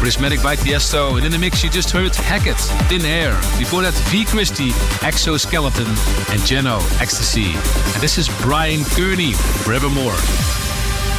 Charismatic by Tiesto. And in the mix you just heard Hackett, Thin Air. Before that, V. Christie, Exoskeleton, and Geno, Ecstasy. And this is Brian Kearney, Forevermore.